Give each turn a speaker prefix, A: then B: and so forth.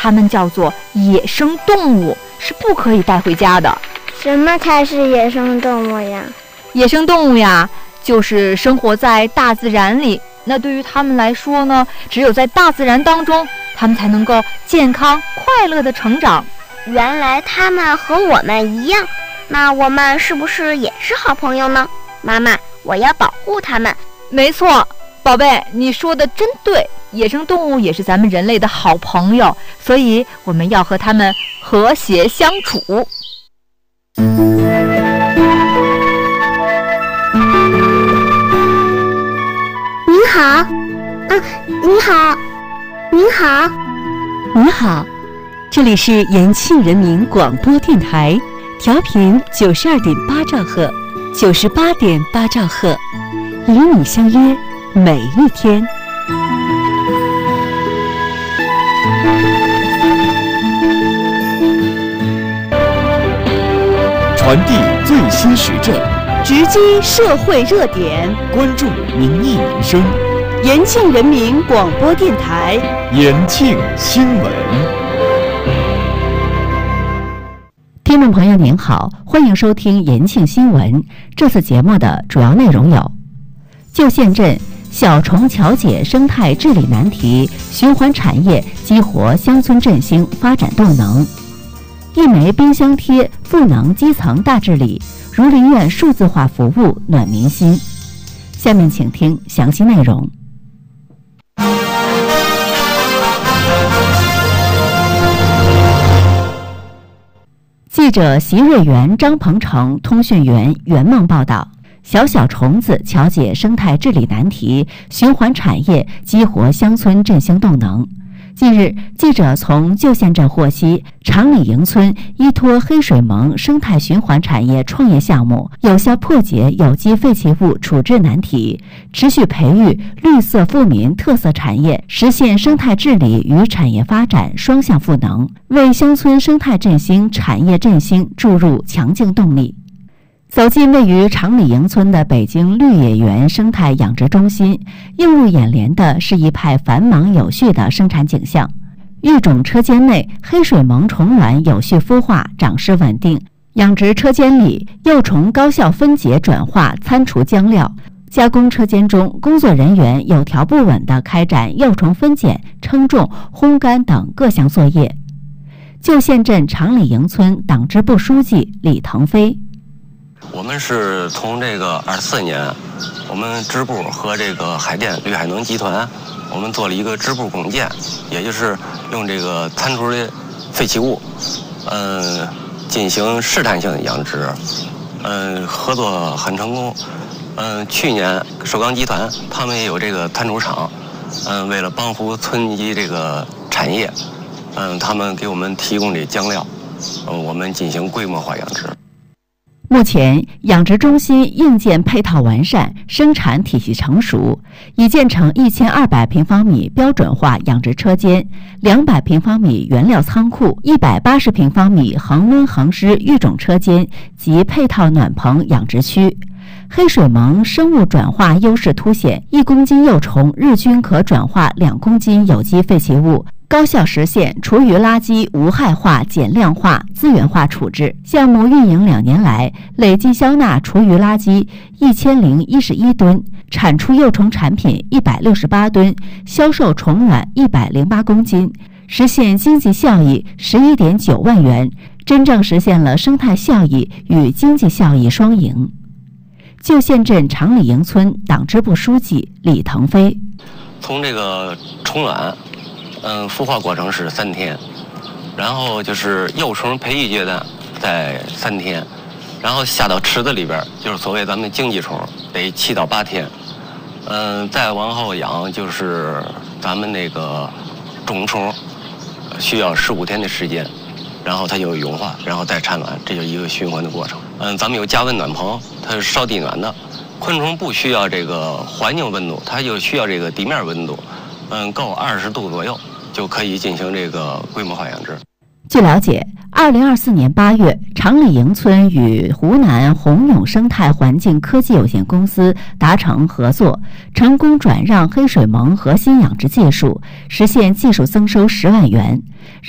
A: 它们叫做野生动物，是不可以带回家的。
B: 什么才是野生动物呀？
A: 野生动物呀，就是生活在大自然里。那对于它们来说呢，只有在大自然当中，它们才能够健康快乐地成长。
C: 原来它们和我们一样，那我们是不是也是好朋友呢？妈妈，我要保护它们。
A: 没错，宝贝，你说的真对，野生动物也是咱们人类的好朋友，所以我们要和它们和谐相处。
B: 您好，您好，您好，
D: 您好，这里是延庆人民广播电台，调频92.8兆赫，98.8兆赫，与你相约每一天。
E: 传递最新时政，
D: 直击社会热点，
E: 关注民意民生。
D: 延庆人民广播电台，
E: 延庆新闻。
D: 听众朋友您好，欢迎收听延庆新闻。这次节目的主要内容有：旧县镇小虫调解生态治理难题，循环产业激活乡村振兴发展动能；一枚冰箱贴赋能基层大治理，儒林院数字化服务暖民心。下面请听详细内容。记者席瑞元、张鹏程，通讯员圆梦报道：小虫子调解生态治理难题，循环产业激活乡村振兴动能。近日，记者从旧县镇获悉，长里营村依托黑水盟生态循环产业创业项目，有效破解有机废弃物处置难题，持续培育绿色富民特色产业，实现生态治理与产业发展双向赋能，为乡村生态振兴、产业振兴注入强劲动力。走进位于长里营村的北京绿野园生态养殖中心，映入眼帘的是一派繁忙有序的生产景象。育种车间内，黑水盟虫卵有序孵化，长势稳定；养殖车间里，幼虫高效分解转化餐厨浆料；加工车间中，工作人员有条不紊地开展幼虫分拣、称重、烘干等各项作业。旧县镇长里营村党支部书记李腾飞：
F: 我们是从这个24年，我们支部和这个海淀绿海能集团，我们做了一个支部共建，也就是用这个餐厨的废弃物，进行试探性的养殖，合作很成功。去年首钢集团他们也有这个餐厨厂，为了帮扶村级这个产业，他们给我们提供这浆料，我们进行规模化养殖。
D: 目前，养殖中心硬件配套完善，生产体系成熟，已建成1200平方米标准化养殖车间、200平方米原料仓库、180平方米恒温恒湿育种车间及配套暖棚养殖区。黑水盟生物转化优势凸显，1公斤幼虫日均可转化2公斤有机废弃物，高效实现厨余垃圾无害化、减量化、资源化处置。项目运营2年来，累计销纳厨余垃圾1011吨，产出幼虫产品168吨，销售虫卵108公斤，实现经济效益11.9万元，真正实现了生态效益与经济效益双赢。旧县镇长里营村党支部书记李腾飞：
F: 从这个虫卵孵化过程是3天，然后就是幼虫培育阶段在3天，然后下到池子里边，就是所谓咱们经济虫，得7到8天，再往后养就是咱们那个种虫，需要15天的时间，然后它就融化，然后再产卵，这就是一个循环的过程。咱们有加温暖棚，它是烧地暖的，昆虫不需要这个环境温度，它就需要这个地面温度，够20度左右。就可以进行这个规模化养殖。
D: 据了解，2024年8月，长里营村与湖南宏永生态环境科技有限公司达成合作，成功转让黑水盟核心养殖技术，实现技术增收10万元。